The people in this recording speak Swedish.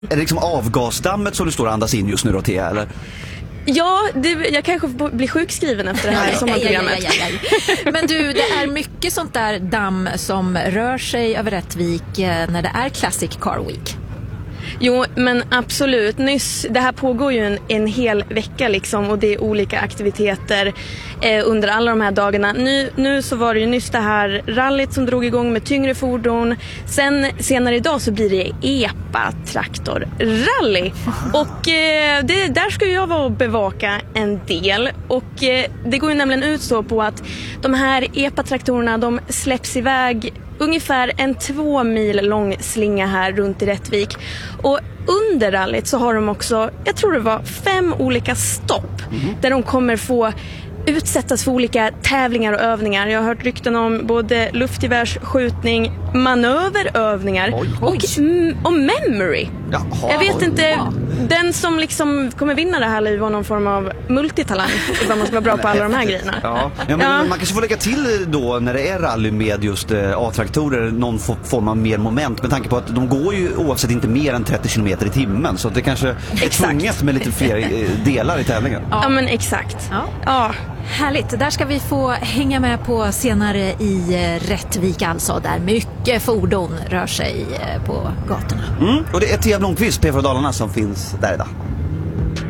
Är det liksom avgasdammet som du står och andas in just nu då, Thea, eller? Ja, jag kanske blir sjukskriven efter det här sommarprogrammet. Men du, det är mycket sånt där damm som rör sig över Rättvik när det är Classic Car Week. Jo, men absolut. Det här pågår ju en hel vecka liksom, och det är olika aktiviteter under alla de här dagarna. Nu så var det ju nyss det här rallyt som drog igång med tyngre fordon. Senare idag så blir det EPA-traktor-rally. Och där ska jag vara och bevaka en del. Och det går ju nämligen ut så på att de här EPA-traktorerna, de släpps iväg ungefär en 2 mil lång slinga här runt i Rättvik. Och under rallyt så har de också, jag tror det var 5 olika stopp där de kommer få utsättas för olika tävlingar och övningar. Jag har hört rykten om både luftgevärsskjutning, manöverövningar och memory. Jaha, jag vet inte, den som liksom kommer vinna det här var någon form av multitalang. Utan man ska vara bra på alla de här grejerna. Ja, men man kanske får lägga till då när det är rally med just A-traktorer någon form av mer moment, med tanke på att de går ju oavsett inte mer än 30 km i timmen, så det kanske är tvunget med lite fler delar i tävlingen. Ja, men exakt. Ja. Härligt, där ska vi få hänga med på senare i Rättvik alltså, där mycket fordon rör sig på gatorna. Och det är Thea Blomqvist, P4 Dalarna, som finns där idag.